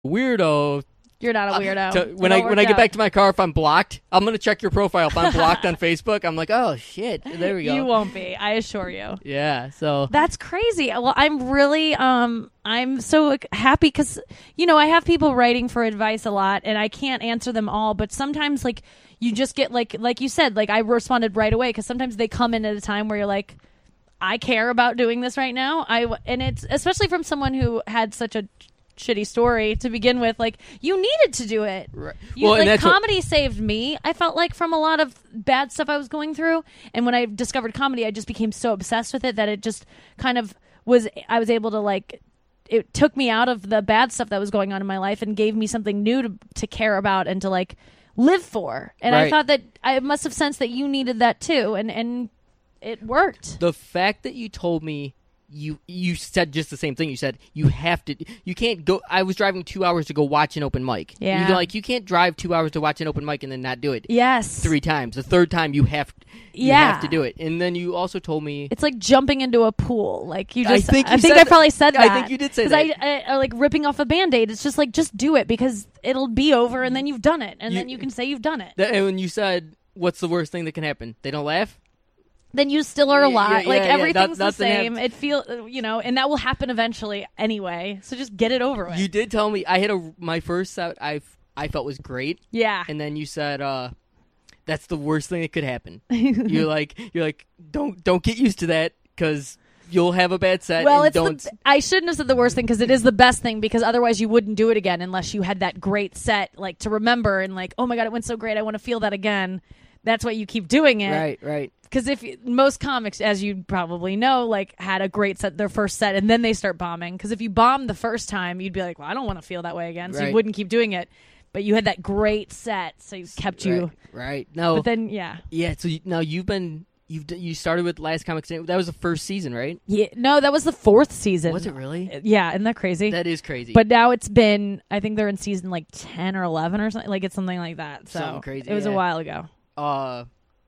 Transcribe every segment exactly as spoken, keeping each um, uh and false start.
weirdo. You're not a weirdo. Uh, to, when I when I get out. back to my car, if I'm blocked, I'm gonna check your profile. If I'm blocked on Facebook, I'm like, oh shit, there we go. You won't be, I assure you. Yeah, so that's crazy. Well, I'm really um I'm so happy because you know I have people writing for advice a lot, and I can't answer them all. But sometimes, like you just get like like you said, like I responded right away because sometimes they come in at a time where you're like, I care about doing this right now. I and it's especially from someone who had such a shitty story to begin with. Like you needed to do it. Right. You, well, like and comedy what... saved me. I felt like from a lot of bad stuff I was going through, and when I discovered comedy, I just became so obsessed with it that it just kind of was. I was able to like. It took me out of the bad stuff that was going on in my life and gave me something new to to care about and to like live for. And right. I thought that I must have sensed that you needed that too, and and it worked. The fact that you told me. You you said just the same thing. You said you have to. You can't go. I was driving two hours to go watch an open mic. Yeah. You're like you can't drive two hours to watch an open mic and then not do it. Yes. Three times. The third time you have. You yeah. have to do it. And then you also told me it's like jumping into a pool. Like you just. I think, you I, think said I probably said that. I think you did say that. Because I, I, I like ripping off a Band-Aid. It's just like just do it because it'll be over and then you've done it and you, then you can say you've done it. That, and when you said what's the worst thing that can happen, they don't laugh. Then you still are alive. Yeah, yeah, like yeah, everything's that, the same. It feel you know, and that will happen eventually anyway. So just get it over with. You did tell me I had a my first set. I I felt was great. Yeah. And then you said uh, that's the worst thing that could happen. you're like you're like don't don't get used to that because you'll have a bad set. Well, and it's don't... the, I shouldn't have said the worst thing because it is the best thing because otherwise you wouldn't do it again unless you had that great set like to remember and like oh my god it went so great I want to feel that again. That's why you keep doing it. Right, right. Because if most comics, as you probably know, like had a great set, their first set, and then they start bombing. Because if you bomb the first time, you'd be like, "Well, I don't want to feel that way again," so right. you wouldn't keep doing it. But you had that great set, so you kept you right. right. No, but then yeah, yeah. So you, now you've been you've you started with Last Comic Standing. That was the first season, right? Yeah. No, that was the fourth season. Was it really? Yeah, isn't that crazy? That is crazy. But now it's been, I think they're in season like ten or eleven or something. Like it's something like that. So something crazy. It was yeah. a while ago. Uh,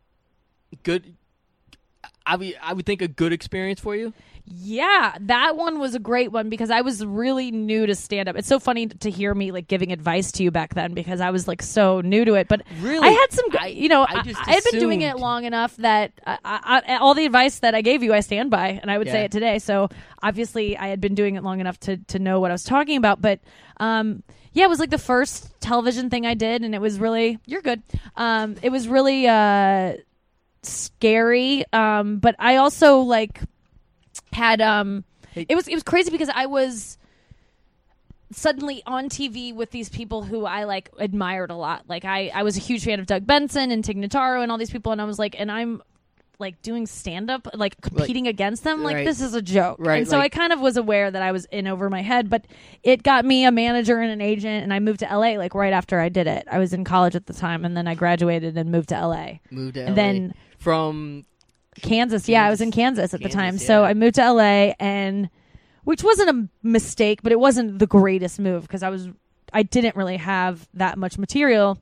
good. I would, I would think a good experience for you. Yeah, that one was a great one because I was really new to stand up. It's so funny to hear me like giving advice to you back then because I was like so new to it. But really, I had some, I, you know, I, just I, I had been doing it long enough that I, I, all the advice that I gave you, I stand by, and I would yeah. say it today. So obviously, I had been doing it long enough to to know what I was talking about. But um, yeah, it was like the first television thing I did, and it was really, you're good. Um, it was really uh, scary, um, but I also like. Had um, hey. it was it was crazy because I was suddenly on T V with these people who I like admired a lot. Like I, I was a huge fan of Doug Benson and Tig Notaro and all these people, and I was like, and I'm like doing stand up, like competing like, against them. Like right. this is a joke. Right, and so like, I kind of was aware that I was in over my head, but it got me a manager and an agent, and I moved to L A like right after I did it. I was in college at the time, and then I graduated and moved to L A. Moved to and L A then from. Kansas, yeah, I was in Kansas at Kansas, the time. Yeah. So I moved to L A, and which wasn't a mistake, but it wasn't the greatest move because I was I didn't really have that much material.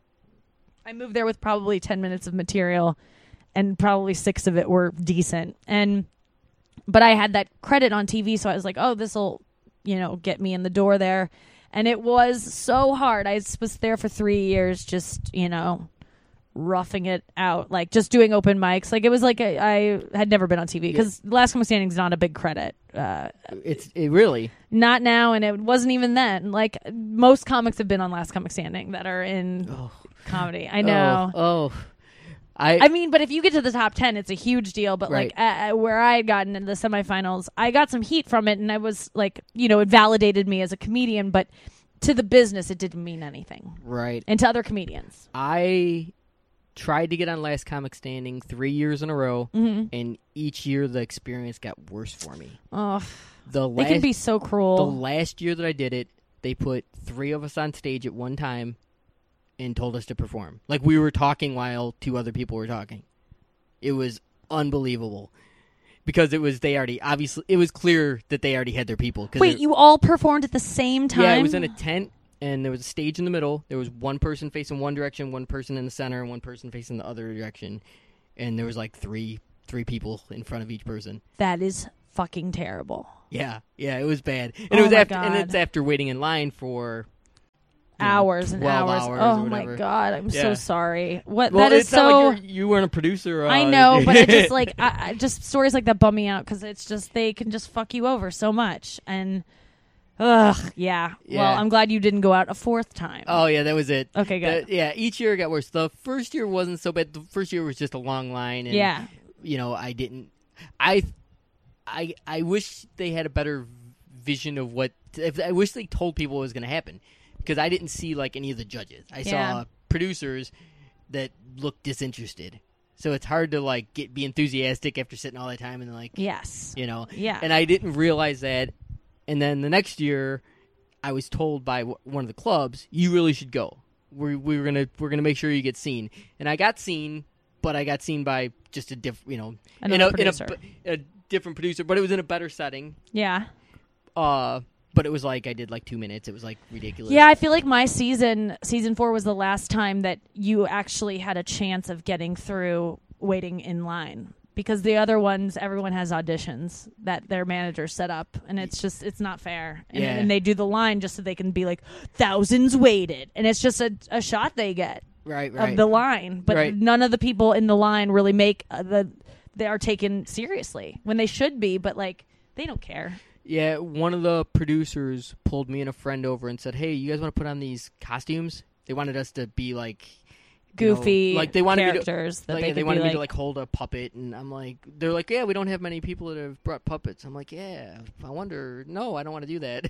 I moved there with probably ten minutes of material, and probably six of it were decent. And but I had that credit on T V, so I was like, oh, this will, you know, get me in the door there. And it was so hard. I was there for three years, just, you know, roughing it out, like just doing open mics. Like it was like a, I had never been on T V because yeah. Last Comic Standing is not a big credit. Uh, it's it really not now, and it wasn't even then. Like most comics have been on Last Comic Standing that are in oh. comedy. I know. Oh, oh. I I mean, but if you get to the top ten, it's a huge deal. But right. like uh, where I had gotten into the semifinals, I got some heat from it, and I was like, you know, it validated me as a comedian. But to the business, it didn't mean anything. Right. And to other comedians, I. tried to get on Last Comic Standing three years in a row, mm-hmm. and each year the experience got worse for me. Oh, the they last, can be so cruel. The last year that I did it, they put three of us on stage at one time and told us to perform. Like we were talking while two other people were talking. It was unbelievable. Because it was, they already, obviously, it was clear that they already had their people. Wait, you all performed at the same time? Yeah, it was in a tent. And there was a stage in the middle. There was one person facing one direction, one person in the center, and one person facing the other direction. And there was like three three people in front of each person. That is fucking terrible. Yeah, yeah, it was bad. And oh it was my after, God. and it's after waiting in line for hours and twelve hours. hours Oh or my whatever. god, I'm so Yeah. sorry. What Well, that is it's so. not like you're, you weren't a producer. Uh, I know, but I just like I, I just stories like that bum me out because it's just they can just fuck you over so much and. Ugh, yeah. Yeah. Well, I'm glad you didn't go out a fourth time. Oh yeah, that was it. Okay, good. The- yeah, each year it got worse. The first year wasn't so bad. The first year was just a long line, and Yeah. you know, I didn't. I, I, I wish they had a better vision of what. If I wish they told people what was going to happen, because I didn't see like any of the judges. I Yeah. saw producers that looked disinterested. So it's hard to like get be enthusiastic after sitting all that time and like Yes. you know. Yeah. And I didn't realize that. And then the next year, I was told by w- one of the clubs, "You really should go. We we were gonna we're gonna make sure you get seen." And I got seen, but I got seen by just a diff, you know, in Another a, in a producer. a different producer, but it was in a better setting. Yeah. Uh, but it was like I did like two minutes. It was like ridiculous. Yeah, I feel like my season, season four, was the last time that you actually had a chance of getting through waiting in line. Because the other ones, everyone has auditions that their managers set up, and it's just, it's not fair. And, Yeah. and they do the line just so they can be like, thousands waited. And it's just a, a shot they get right, right. of the line. But Right. none of the people in the line really make uh, the, they are taken seriously when they should be, but like, they don't care. Yeah, one of the producers pulled me and a friend over and said, "Hey, you guys want to put on these costumes?" They wanted us to be like you know, Goofy like they wanted characters me to, that like, they yeah, they could wanted be me like, to like hold a puppet, and I'm like, they're like, "Yeah, we don't have many people that have brought puppets." I'm like, "Yeah, I wonder." No, I don't want to do that.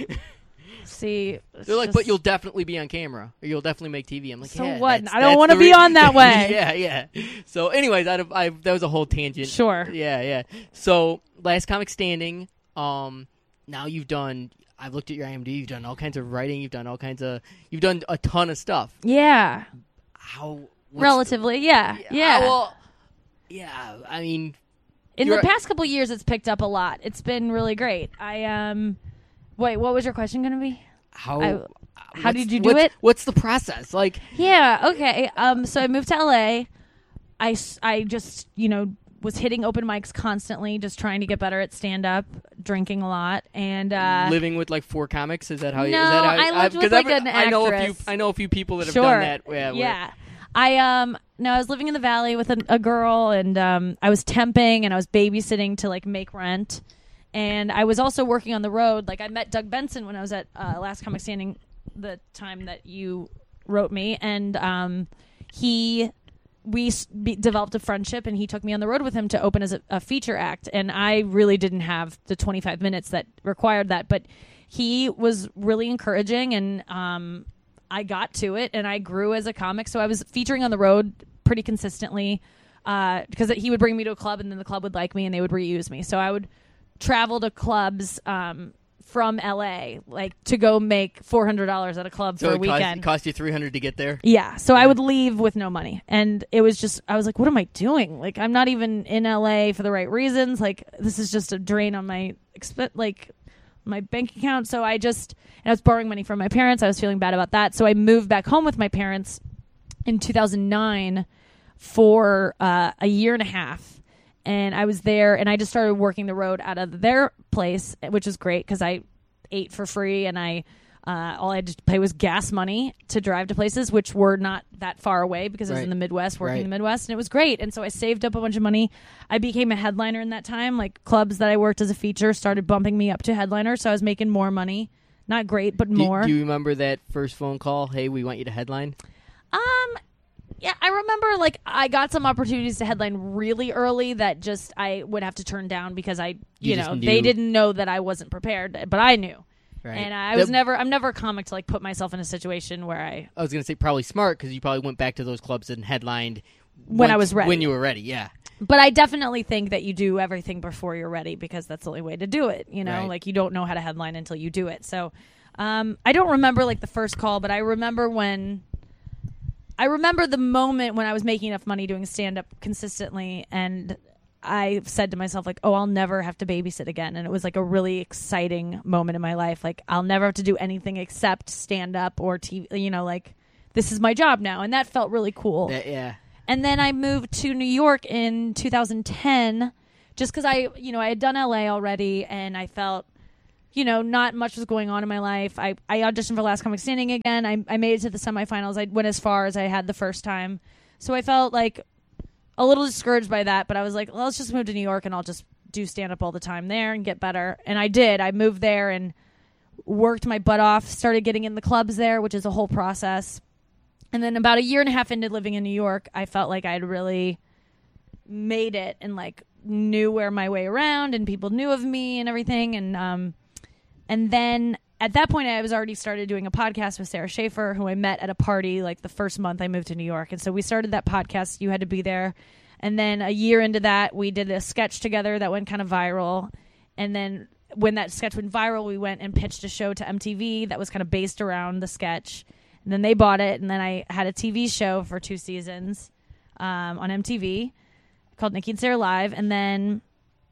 see, it's They're like, just- "But you'll definitely be on camera, or you'll definitely make T V." I'm like, So yeah, what? that's- I don't that's wanna the be re- on that way. yeah, yeah. So, anyways, I, I that was a whole tangent. Sure. Yeah, yeah. So, Last Comic Standing. Um, now you've done. I've looked at your I M D B. You've done all kinds of writing. You've done all kinds of. You've done a ton of stuff. Yeah. How what's Relatively, yeah. the- Yeah. Well, yeah. I mean, In the you're- past couple years, it's picked up a lot. It's been really great. I um, wait, what was your question going to be? how I- uh, how what's- did you do what's- it? What's the process like? Yeah. Okay. Um. So I moved to L A. I s- I just you know was hitting open mics constantly, just trying to get better at stand up, drinking a lot, and uh, Living with like four comics? Is that how? you No, is that how, I lived I've- with, 'cause like, every- an I know a few. actress. I know a few people that have sure. done that. Yeah. where- yeah. I um no, I was living in the valley with a, a girl, and um I was temping and I was babysitting to like make rent, and I was also working on the road. Like I met Doug Benson when I was at uh, Last Comic Standing, the time that you wrote me, and um he we s- be, developed a friendship, and he took me on the road with him to open as a, a feature act, and I really didn't have the twenty-five minutes that required that, but he was really encouraging, and um I got to it, and I grew as a comic. So I was featuring on the road pretty consistently because he would bring me to a club, and then the club would like me, and they would reuse me. So I would travel to clubs um, from L A, like to go make four hundred dollars at a club So for a it cost, weekend. it cost you three hundred to get there. Yeah, so I would leave with no money, and it was just I was like, what am I doing? Like I'm not even in L A for the right reasons. Like this is just a drain on my exp- like my bank account. So I just and I was borrowing money from my parents. I was feeling bad about that. So I moved back home with my parents in two thousand nine for uh, a year and a half. And I was there, and I just started working the road out of their place, which is great because I ate for free, and I uh, all I had to pay was gas money to drive to places which were not that far away because I was Right. in the Midwest, working Right. in the Midwest, and it was great. And so I saved up a bunch of money. I became a headliner in that time. Like clubs that I worked as a feature started bumping me up to headliner, so I was making more money. Not great, but Do, more. do you remember that first phone call? Hey, we want you to headline. Um, yeah, I remember like I got some opportunities to headline really early that just I would have to turn down because I, you, You just know, knew. they didn't know that I wasn't prepared, but I knew. Right. And I was That- never, I'm never a comic to like put myself in a situation where I, I was gonna say probably smart because you probably went back to those clubs and headlined When I once- was ready. When you were ready, yeah. but I definitely think that you do everything before you're ready because that's the only way to do it. You know, Right. like you don't know how to headline until you do it. So, um, I don't remember like the first call, but I remember when. I remember the moment when I was making enough money doing stand-up consistently, and I said to myself, like, oh, I'll never have to babysit again. And it was like a really exciting moment in my life. Like, I'll never have to do anything except stand-up or T V, you know, like, this is my job now. And that felt really cool. That- yeah. And then I moved to New York in two thousand ten just because I, you know, I had done L A already, and I felt you know, not much was going on in my life. I, I auditioned for Last Comic Standing again. I, I made it to the semifinals. I went as far as I had the first time. So I felt like a little discouraged by that, but I was like, well, let's just move to New York and I'll just do stand-up all the time there and get better. And I did. I moved there and worked my butt off, started getting in the clubs there, which is a whole process. And then about a year and a half into living in New York, I felt like I'd really made it and like knew where my way around and people knew of me and everything. And um, and then at that point, I was already started doing a podcast with Sarah Schaefer, who I met at a party like the first month I moved to New York. And so we started that podcast, You Had to Be There. And then a year into that, we did a sketch together that went kind of viral. And then when that sketch went viral, we went and pitched a show to M T V that was kind of based around the sketch. And then they bought it. And then I had a T V show for two seasons um, on M T V called Nikki and Sarah Live. And then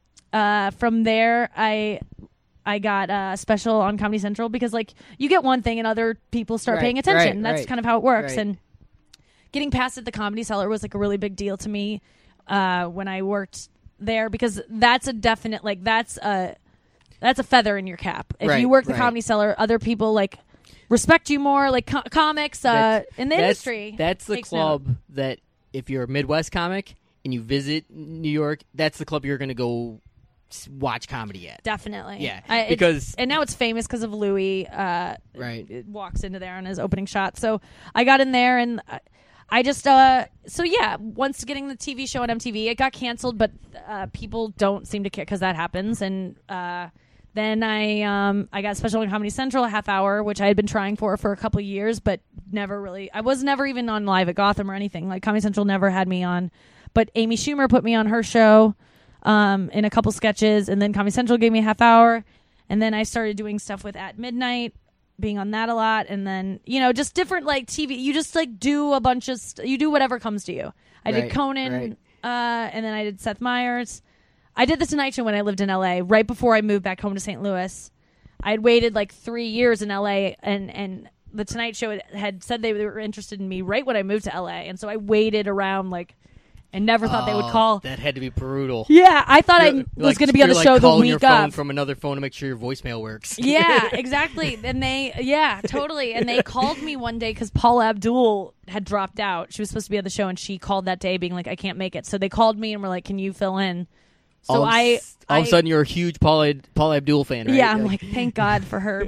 uh, from there, I I got a special on Comedy Central because, like, you get one thing and other people start right, paying attention. right, That's right, kind of how it works. right. And getting past at the Comedy Cellar was, like, a really big deal to me uh, when I worked there because that's a definite, like, that's a, that's a feather in your cap. If Right, you work the right. Comedy Cellar, other people, like, respect you more, like co- comics uh, That's- in the that's, industry. That's the takes club note. that if you're a Midwest comic and you visit New York, that's the club you're going to go s- watch comedy at. Definitely. Yeah, I, it's- because- and now it's famous because of Louis. Uh, Right. it walks into there on his opening shot. So I got in there and I, I just uh, so yeah. Once getting the T V show on M T V, it got canceled, but uh, people don't seem to care because that happens. And uh, then I um, I got special on Comedy Central, a half hour, which I had been trying for for a couple of years, but never really. I was never even on live at Gotham or anything. Like Comedy Central never had me on. But Amy Schumer put me on her show um, in a couple sketches, and then Comedy Central gave me a half hour, and then I started doing stuff with At Midnight, being on that a lot, and then you know just different like T V. You just like do a bunch of st- you do whatever comes to you. I Right, did Conan, right. uh, and then I did Seth Meyers. I did the Tonight Show when I lived in L A. Right before I moved back home to Saint Louis. I had waited like three years in L A, and and the Tonight Show had- had said they were interested in me right when I moved to L A, and so I waited around like. And never thought they would Oh, call. That had to be brutal. Yeah, I thought I You're was like- going to be on the you're show like the calling week your phone of. from another phone to make sure your voicemail works. Yeah, exactly. And they, yeah, totally. And they called me one day because Paula Abdul had dropped out. She was supposed to be on the show, and she called that day, being like, "I can't make it." So they called me and were like, "Can you fill in?" So all of, I, s- all I, of a sudden, you're a huge Paula, Paula Abdul fan, right? yeah, I'm like, thank God for her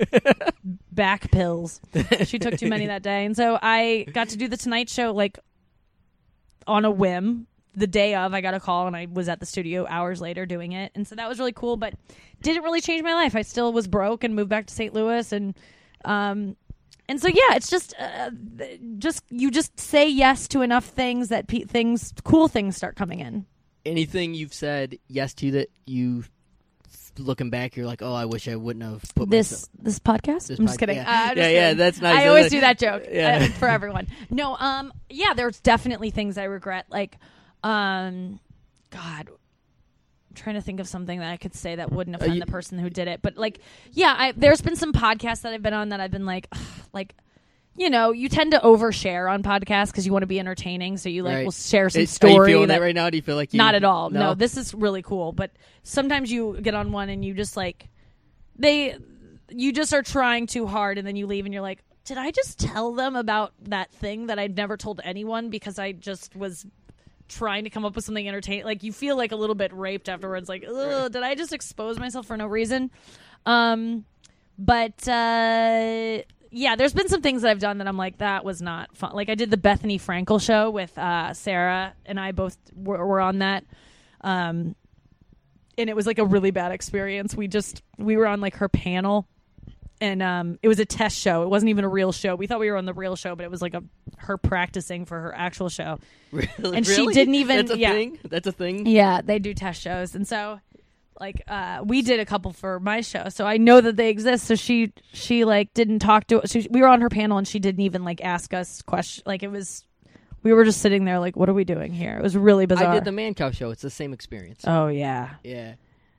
back pills. She took too many that day, and so I got to do the Tonight Show like on a whim. The day of, I got a call and I was at the studio hours later doing it. And so that was really cool, but didn't really change my life. I still was broke and moved back to Saint Louis. And, um, and so, yeah, it's just, uh, just, you just say yes to enough things that pe- things, cool things start coming in. Anything you've said yes to that you, looking back, you're like, oh, I wish I wouldn't have put This, myself. this podcast? This I'm just pod- kidding. yeah. Uh, I'm Yeah, just yeah, kidding. that's nice. I always That's- do that joke Yeah. uh, for everyone. No, um, yeah, there's definitely things I regret. Like, um, God, I'm trying to think of something that I could say that wouldn't offend you- the person who did it. But like, yeah, I, there's been some podcasts that I've been on that I've been like, ugh, like, you know, you tend to overshare on podcasts because you want to be entertaining. So you like Right. will share some It- story. Are you feeling that, that right now? Do you feel like you... not at all. No? No, this is really cool. But sometimes you get on one and you just like, they, you just are trying too hard and then you leave and you're like, did I just tell them about that thing that I'd never told anyone because I just was trying to come up with something entertaining? Like you feel like a little bit raped afterwards. Like, ugh, did I just expose myself for no reason? Um, but uh, yeah, there's been some things that I've done that I'm like, that was not fun. Like I did the Bethany Frankel show with uh, Sarah and I both were, were on that. Um, and it was like a really bad experience. We just, we were on like her panel. And um, it was a test show. It wasn't even a real show. We thought we were on the real show, but it was like a her practicing for her actual show. Really? And she Really? didn't even- That's a yeah. thing? That's a thing? Yeah, they do test shows. And so, like, uh, we did a couple for my show. So I know that they exist. So she, she like, didn't talk to us. She, we were on her panel and she didn't even, like, ask us questions. Like, it was, we were just sitting there like, what are we doing here? It was really bizarre. I did the Man Cow show. It's the same experience. Oh, yeah. Yeah.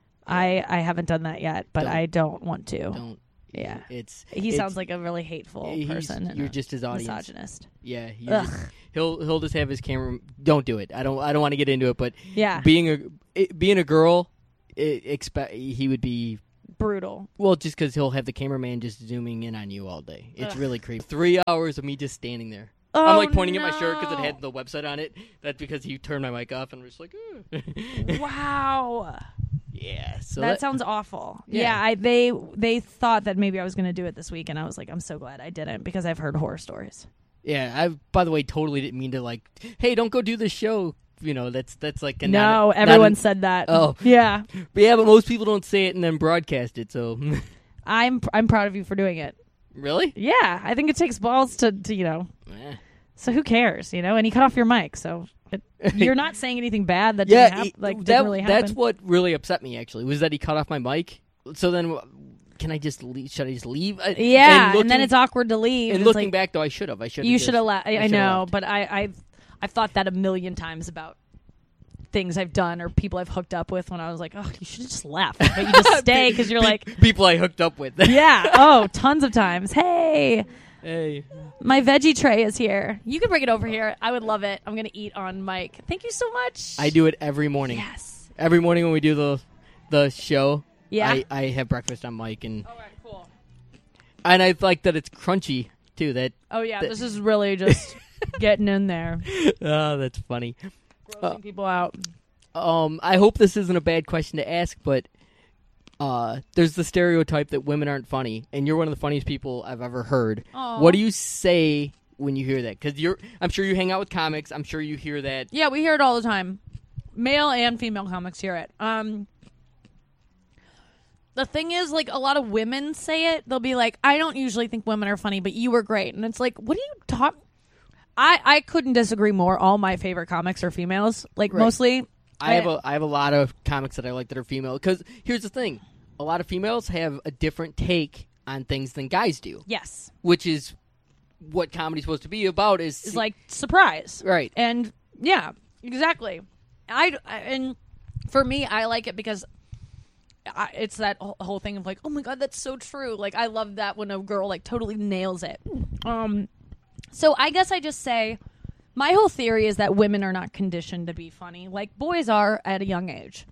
I, I haven't done that yet, but Don't. I don't want to. Don't. Yeah. It's He it's, sounds like a really hateful he's- person. and You're a just his audience. misogynist. Yeah. you're Ugh. just- he'll he'll just have his camera. Don't do it. I don't. I don't want to get into it. But Yeah. being a it, being a girl, it, expect he would be brutal. Well, just because he'll have the cameraman just zooming in on you all day. It's Ugh. really creepy. Three hours of me just standing there. Oh, I'm like pointing no. at my shirt because it had the website on it. That's because he turned my mic off and was just like, "Ugh." Wow. Yeah. So that, that sounds awful. Yeah. Yeah, I, they they thought that maybe I was going to do it this week, and I was like, I'm so glad I didn't because I've heard horror stories. Yeah. I, by the way, totally didn't mean to like, hey, don't go do this show. You know, that's that's like a No, not, everyone not said that. Oh. Yeah. But yeah, but most people don't say it and then broadcast it. So I'm I'm proud of you for doing it. really, Yeah, I think it takes balls to, to you know. eh. So who cares, you know? And he cut off your mic, so it, you're not saying anything bad that yeah, didn't hap- it- like that, didn't really happen. that's what really upset me. Actually, was that he cut off my mic. So then, can I just leave? Should I just leave? Uh, yeah, and, looking, then it's awkward to leave. And It's looking like, back, though, I should have. I should. you should have left. I, I should've know, left. but I, I've I've thought that a million times about things I've done or people I've hooked up with when I was like, oh, you should have just left. But you just stay because you're Pe- like, people I hooked up with. yeah, oh, tons of times. Hey, Hey, my veggie tray is here. You can bring it over here. I would love it. I'm gonna eat on mic. Thank you so much. I do it every morning. Yes. Every morning when we do the the show, Yeah. I, I have breakfast on mic, and All right. Cool. and I like that it's crunchy too. That Oh yeah, Th- this is really just getting in there, oh, that's funny. grossing people out. Um, I hope this isn't a bad question to ask, but uh, there's the stereotype that women aren't funny, and you're one of the funniest people I've ever heard. Aw. What do you say when you hear that? Because you're, I'm sure you hang out with comics. I'm sure you hear that. Yeah, we hear it all the time. Male and female comics hear it. Um, the thing is, like, a lot of women say it. They'll be like, I don't usually think women are funny, but you were great. And it's like, what are you talking? I, I couldn't disagree more. All my favorite comics are females. Like, Right. mostly. I have a I have a lot of comics that I like that are female. Because here's the thing, a lot of females have a different take on things than guys do, Yes. which is what comedy's supposed to be about. Is It's like, surprise. right. And, yeah, exactly. I, I- and for me, I like it because I, it's that wh- whole thing of like, oh my god, that's so true. Like, I love that when a girl like totally nails it. Um, so I guess I just say my whole theory is that women are not conditioned to be funny like boys are at a young age.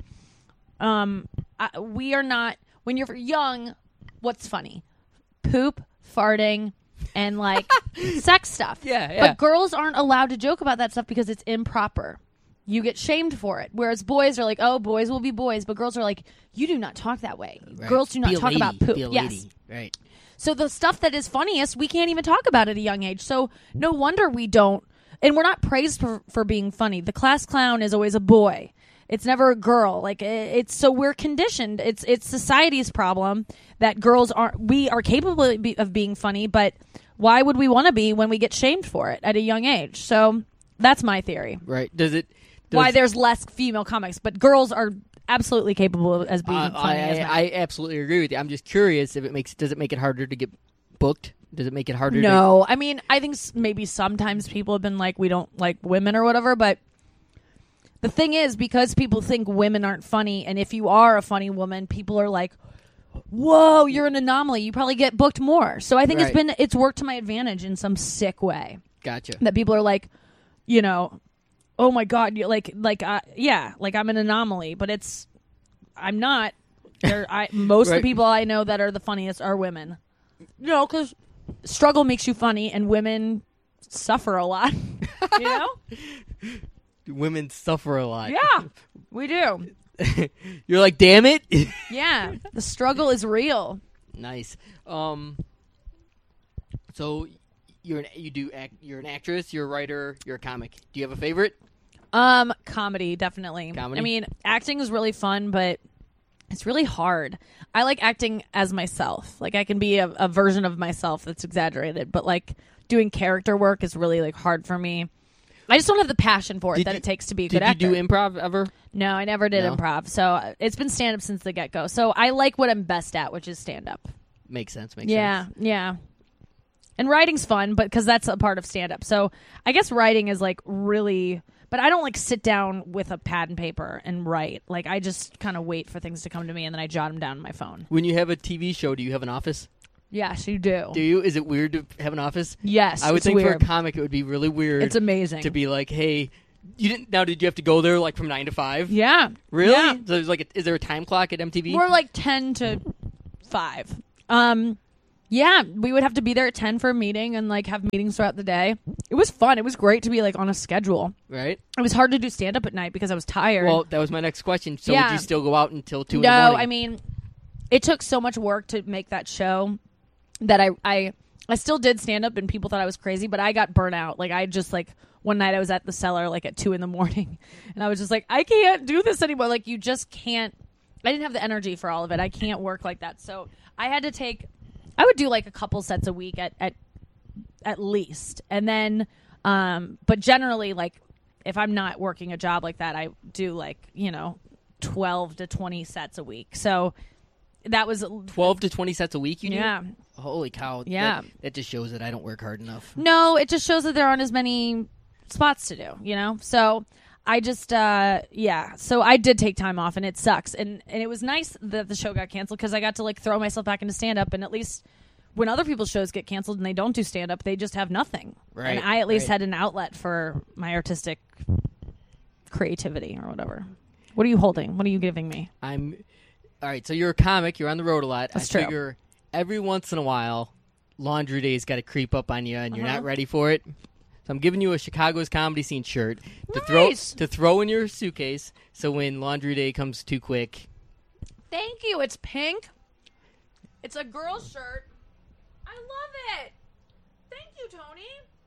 Um, I, we are not. When you're young, what's funny? Poop, farting, and like sex stuff. Yeah, yeah. But girls aren't allowed to joke about that stuff because it's improper. You get shamed for it. Whereas boys are like, oh, boys will be boys. But girls are like, you do not talk that way. Right. Girls do not Be a talk lady. about poop. Be a Yes. lady. Right. So the stuff that is funniest, we can't even talk about at a young age. So no wonder we don't. And we're not praised for, for being funny. The class clown is always a boy. It's never a girl. Like it, it's so we're conditioned. It's it's society's problem that girls aren't. We are capable of, be, of being funny, but why would we want to be when we get shamed for it at a young age? So that's my theory. Right. Does it? Does, Why there's less female comics, but girls are absolutely capable of as being Uh, funny. I, as men. I, I absolutely agree with you. I'm just curious if it makes does it make it harder to get booked? Does it make it harder? No, I mean, I think s- maybe sometimes people have been like, we don't like women or whatever, but the thing is, because people think women aren't funny, and if you are a funny woman, people are like, whoa, you're an anomaly. You probably get booked more. So I think it's Right. been, it's worked to my advantage in some sick way. To, gotcha. That people are like, you know, oh my God, you're like, like, uh, yeah, like I'm an anomaly, but it's, I'm not. There, I most of Right. the people I know that are the funniest are women. You know, because struggle makes you funny, and women suffer a lot. You know? Women suffer a lot. Yeah, we do. You're like, damn it. Yeah, the struggle is real. Nice. Um. So you're an you do act, you're an actress. You're a writer. You're a comic. Do you have a favorite? Um, comedy, definitely. Comedy? I mean, acting is really fun, but it's really hard. I like acting as myself. Like, I can be a, a version of myself that's exaggerated, but like doing character work is really like hard for me. I just don't have the passion for it Did that you- it takes to be a Did good actor. you do improv ever? No, I never did No? improv. So uh, it's been stand up since the get go. So I like what I'm best at, which is stand up. Makes sense. Makes Yeah, sense. yeah. And writing's fun, but because that's a part of stand up. So I guess writing is like really, but I don't like sit down with a pad and paper and write. Like I just kind of wait for things to come to me and then I jot them down on my phone. When you have a T V show, do you have an office? Yes, you do. Do you? Is it weird to have an office? Yes, I would it's think weird. for a comic it would be really weird. It's amazing. to be like, hey, you didn't. Now, did you have to go there like from nine to five? Yeah. Really? Yeah. So there's like, a, is there a time clock at M T V? We're like ten to five. Um, yeah, we would have to be there at ten for a meeting and like have meetings throughout the day. It was fun. It was great to be like on a schedule. Right. It was hard to do stand up at night because I was tired. Well, that was my next question. So Yeah. would you still go out until two no, in the morning? I mean, it took so much work to make that show that I I I still did stand up and people thought I was crazy, but I got burnt out. Like I just like one night I was at the Cellar like at two in the morning, and I was just like, I can't do this anymore. Like you just can't. I didn't have the energy for all of it. I can't work like that. So I had to take. I would do like a couple sets a week at at at least, and then, um, but generally like if I'm not working a job like that, I do like you know twelve to twenty sets a week. So that was twelve to twenty sets a week. You do? Yeah. Holy cow! Yeah. That, that just shows that I don't work hard enough. No, it just shows that there aren't as many spots to do, you know? So I just, uh, yeah. So I did take time off, and it sucks. And, and it was nice that the show got canceled because I got to, like, throw myself back into stand-up. And at least when other people's shows get canceled and they don't do stand-up, they just have nothing. Right. And I at least right. had an outlet for my artistic creativity or whatever. What are you holding? What are you giving me? I'm... All right, so you're a comic. You're on the road a lot. That's I true. figure every once in a while, laundry day's got to creep up on you, and you're Uh-huh. not ready for it. So I'm giving you a Chicago's Comedy Scene shirt to Nice. throw to throw in your suitcase. So when laundry day comes too quick, Thank you. It's pink. It's a girl's shirt. I love it. Thank you, Tony.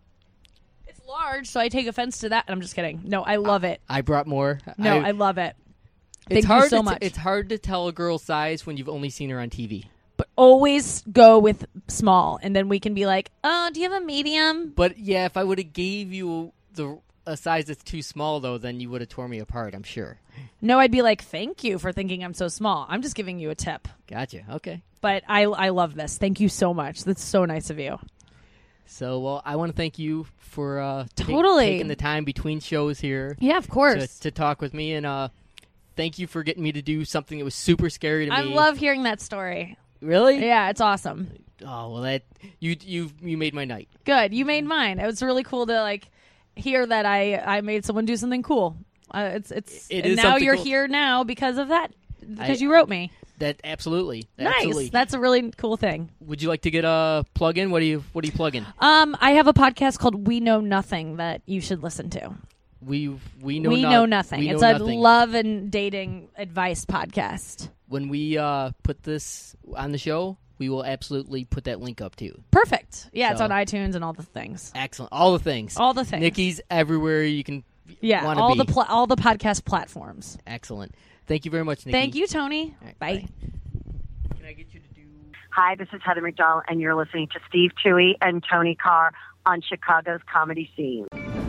It's large, so I take offense to that. I'm just kidding. No, I love it. I brought more. No, I, I love it. it's Thank hard you so to t- much. it's hard to tell a girl's size when you've only seen her on T V. But always go with small, and then we can be like, oh, do you have a medium? But yeah, if I would have gave you the a size that's too small, though, then you would have torn me apart. I'm sure. No, I'd be like, thank you for thinking I'm so small. I'm just giving you a tip. Gotcha. Okay. But I, I love this. Thank you so much. That's so nice of you. So, well, I want to thank you for uh, ta- Totally. taking the time between shows here Yeah, of to, course. to talk with me, and uh, thank you for getting me to do something that was super scary to I me. love hearing that story. Really? Yeah, it's awesome. Oh well, that you you you made my night. Good. You made mine. It was really cool to like hear that I I made someone do something cool. Uh, it's it's It and is now something you're cool. here now because of that. Because I- you wrote me. That absolutely, Nice. absolutely. That's a really cool thing. Would you like to get a plug in? What do you What are you plugging? Um, I have a podcast called We Know Nothing that you should listen to. We we know we no- know nothing. we It's know a nothing. love and dating advice podcast. When we uh, put this on the show, we will absolutely put that link up too. Perfect. Yeah, it's So- on iTunes and all the things. Excellent, all the things. All the things. Nikki's everywhere you can. Yeah, wanna all be. the pla- all the podcast platforms. Excellent. Thank you very much, Nikki. Thank you, Tony. All right, bye. bye. Can I get you to do? Hi, this is Heather McDonald, and you're listening to Steve Toohey and Tony Carr on Chicago's Comedy Scene.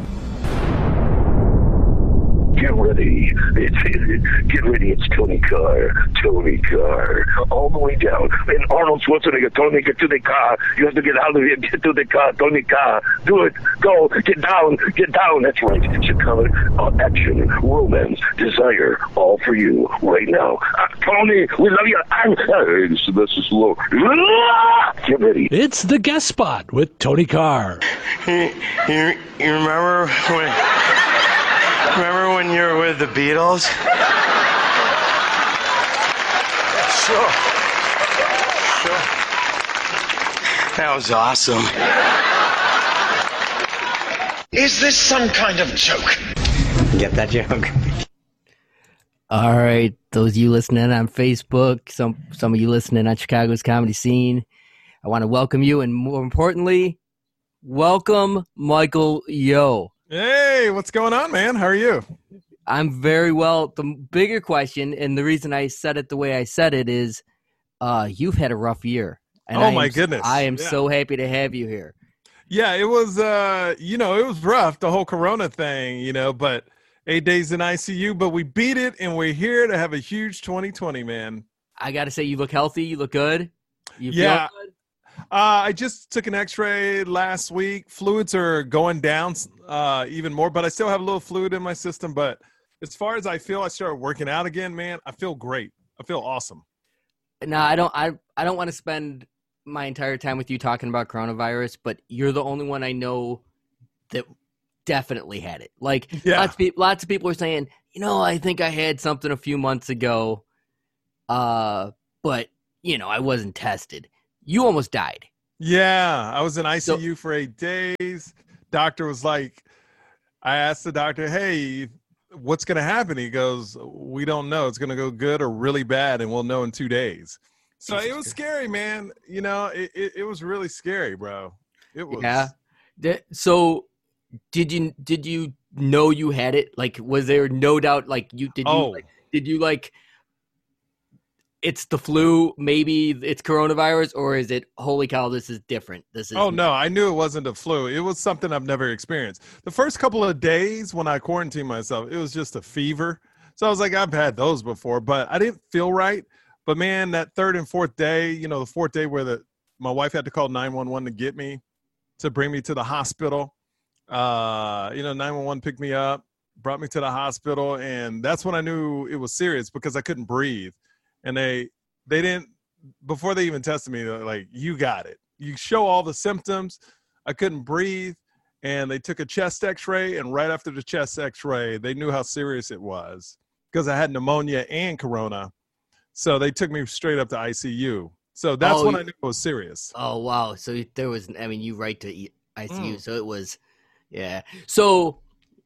Get ready. It's, get ready. It's Tony Carr. Tony Carr. All the way down. And Arnold Schwarzenegger, Tony, get to the car. You have to get out of here. Get to the car. Tony Carr. Do it. Go. Get down. Get down. That's right. Chicago uh, action, romance, desire. All for you right now. Uh, Tony, we love you. I'm, uh, this, this is low. Get ready. It's the guest spot with Tony Carr. You, you, you remember when remember when you were with the Beatles? Sure. Sure. That was awesome. Is this some kind of joke? Get that joke? All right, those of you listening on Facebook, some some of you listening on Chicago's Comedy Scene, I want to welcome you, and more importantly, welcome Michael Yo. Hey, what's going on, man? How are you? I'm very well. The bigger question, and the reason I said it the way I said it is, uh, you've had a rough year. And Oh, I am, my goodness. I am Yeah. so happy to have you here. Yeah, it was, uh, you know, it was rough, the whole Corona thing, you know, but eight days in I C U, but we beat it, and we're here to have a huge twenty twenty, man. I got to say, you look healthy. You look good. You Yeah. feel good? Uh, I just took an x-ray last week. Fluids are going down uh, even more, but I still have a little fluid in my system. But as far as I feel, I started working out again, man. I feel great. I feel awesome. No, I don't. I I don't want to spend my entire time with you talking about coronavirus, but you're the only one I know that definitely had it. Like Yeah. lots of people, lots of people are saying, you know, I think I had something a few months ago, uh, but you know, I wasn't tested. You almost died. Yeah, I was in I C U so, for eight days. Doctor was like, I asked the doctor, hey, what's going to happen? He goes, we don't know. It's going to go good or really bad, and we'll know in two days. So it was scary, man. You know, it, it, it was really scary, bro. It was. Yeah. So did you did you know you had it? Like, was there no doubt? Like, you did you oh. like, did you like? It's the flu, maybe it's coronavirus, or is it, holy cow, this is different? This is Oh, no, I knew it wasn't a flu. It was something I've never experienced. The first couple of days when I quarantined myself, it was just a fever. So I was like, I've had those before, but I didn't feel right. But, man, that third and fourth day, you know, the fourth day where the my wife had to call nine one one to get me, to bring me to the hospital. Uh, you know, nine one one picked me up, brought me to the hospital, and that's when I knew it was serious because I couldn't breathe. And they they didn't, before they even tested me, they're like, you got it. You show all the symptoms. I couldn't breathe. And they took a chest x-ray. And right after the chest x-ray, they knew how serious it was because I had pneumonia and corona. So they took me straight up to I C U. So that's oh, when I knew it was serious. Oh, wow. So there was, I mean, you right to I C U. Mm. So it was, yeah. So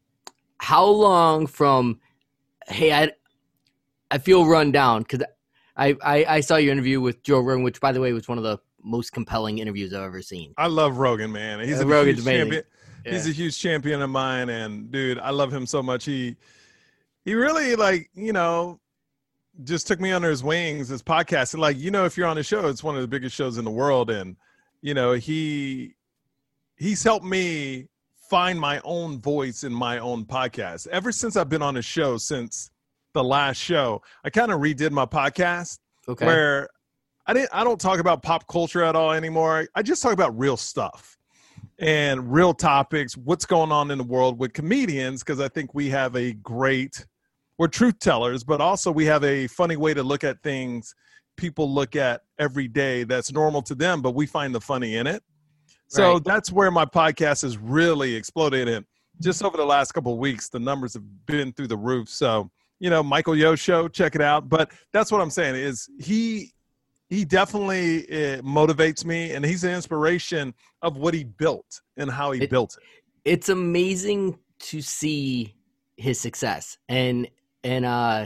how long from, hey, I, I feel run down because I, I, I saw your interview with Joe Rogan, which, by the way, was one of the most compelling interviews I've ever seen. I love Rogan, man. He's yeah, a Rogan's huge amazing. champion. Yeah. He's a huge champion of mine, and dude, I love him so much. He he really, like, you know, just took me under his wings. His podcast, and like, you know, if you're on the show, it's one of the biggest shows in the world, and you know, he he's helped me find my own voice in my own podcast. Ever since I've been on the show, since the last show, I kind of redid my podcast okay. where I didn't, I don't talk about pop culture at all anymore. I just talk about real stuff and real topics, what's going on in the world with comedians. Cause I think we have a great, we're truth tellers, but also we have a funny way to look at things people look at every day that's normal to them, but we find the funny in it. So right. That's where my podcast has really exploded. And just over the last couple of weeks, the numbers have been through the roof. So, you know, Michael Yo Show, check it out. But that's what I'm saying is he he definitely uh, motivates me, and he's an inspiration of what he built and how he it, built it. It's amazing to see his success, and and uh,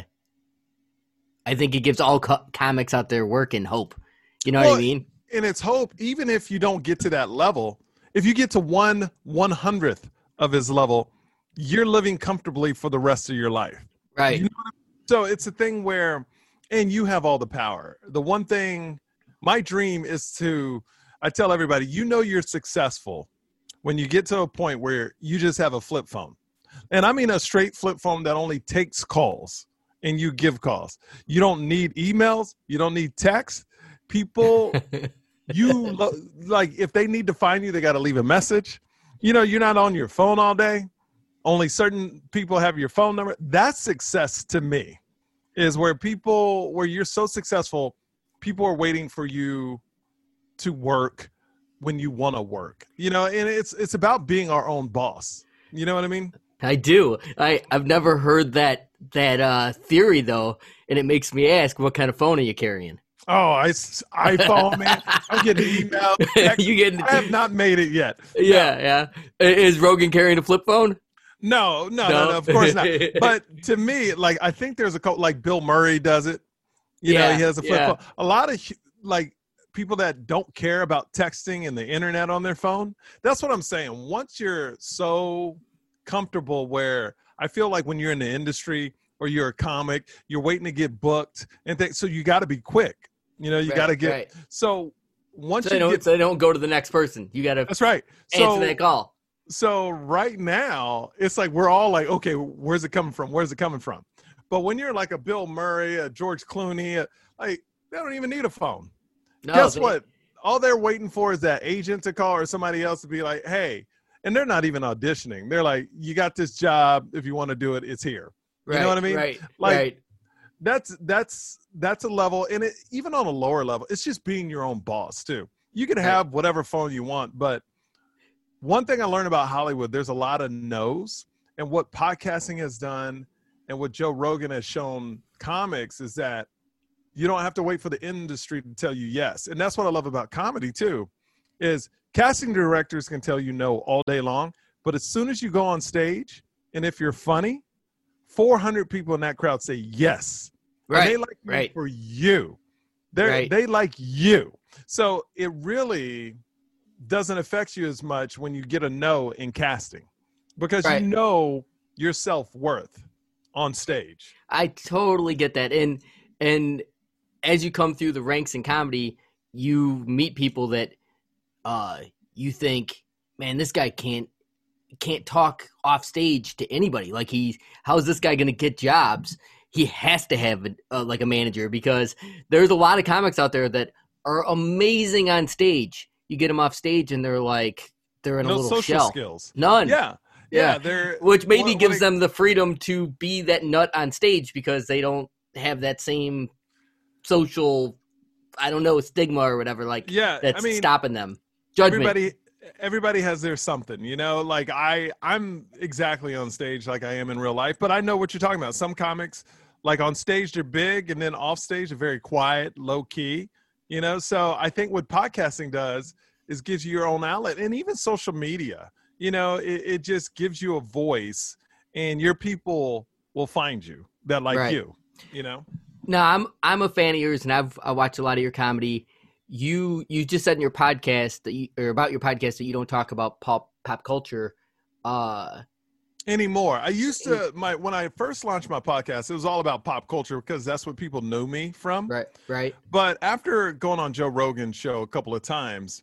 I think it gives all co- comics out there work and hope. You know well, what I mean? And it's hope, even if you don't get to that level. If you get to one one hundredth of his level, you're living comfortably for the rest of your life. Right. You know what I mean? So it's a thing where, and you have all the power. The one thing, my dream is to, I tell everybody, you know you're successful when you get to a point where you just have a flip phone. And I mean a straight flip phone that only takes calls and you give calls. You don't need emails. You don't need texts. People, you, lo- like if they need to find you, they got to leave a message. You know, you're not on your phone all day. Only certain people have your phone number. That's success to me, is where people, where you're so successful, people are waiting for you to work when you want to work, you know, and it's, it's about being our own boss. You know what I mean? I do. I, I've never heard that, that uh, theory though. And it makes me ask, what kind of phone are you carrying? Oh, I, iPhone, man. I'm getting email. you getting? I have not made it yet. Yeah, no. yeah. Is Rogan carrying a flip phone? No, no, no, no, of course not. But to me, like, I think there's a co- like Bill Murray does it. You yeah, know, he has a flip yeah. phone. A lot of like people that don't care about texting and the internet on their phone. That's what I'm saying. Once you're so comfortable where I feel like when you're in the industry or you're a comic, you're waiting to get booked and th- so you got to be quick. You know, you right, got to get right. so once so they you don't, get, so they don't go to the next person. You got to that's right. Answer so, that call. So right now it's like we're all like, okay, where's it coming from? Where's it coming from? But when you're like a Bill Murray, a George Clooney, a, like they don't even need a phone. No, Guess they, what? All they're waiting for is that agent to call or somebody else to be like, hey, and they're not even auditioning. They're like, you got this job. If you want to do it, it's here. You right, know what I mean? Right. Like right. that's that's that's a level, and it, even on a lower level, it's just being your own boss too. You can have right. whatever phone you want, but one thing I learned about Hollywood, there's a lot of no's, and what podcasting has done and what Joe Rogan has shown comics is that You don't have to wait for the industry to tell you yes. And that's what I love about comedy too, is casting directors can tell you no all day long, but as soon as you go on stage, and if you're funny, four hundred people in that crowd say yes. Right. And they like you right. for you. They Right. they like you. So it really doesn't affect you as much when you get a no in casting, because Right. you know your self-worth on stage. I totally get that. And and as you come through the ranks in comedy, you meet people that uh you think, man, this guy can't can't talk off stage to anybody. Like, he how's this guy going to get jobs? He has to have a, uh, like a manager, because there's a lot of comics out there that are amazing on stage. You get them off stage and they're like they're in No a little social shell. skills. None. Yeah. Yeah. Yeah, they're Which maybe what- gives what them the freedom to be that nut on stage, because they don't have that same social, I don't know, stigma or whatever, like Yeah, that's I mean, stopping them. Judgment. everybody everybody has their something, you know, like I I'm exactly on stage like I am in real life, but I know what you're talking about. Some comics, like on stage they're big, and then off stage they're very quiet, low key, you know. So I think what podcasting does is gives you your own outlet, and even social media, you know, it, it just gives you a voice, and your people will find you that like Right. you, you know. No, I'm I'm a fan of yours, and I've I watched a lot of your comedy. You you just said in your podcast that you, or about your podcast, that you don't talk about pop pop culture. Uh, Anymore. I used to my when I first launched my podcast, it was all about pop culture because that's what people knew me from. right, right, But after going on Joe Rogan's show a couple of times,